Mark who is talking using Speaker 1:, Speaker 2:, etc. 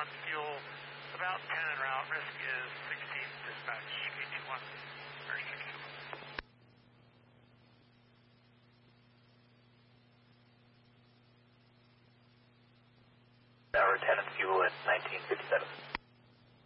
Speaker 1: on fuel, about 10 en route. Risk is 16, dispatch, KT1, or 61.
Speaker 2: Hour 10 and fuel at 1957.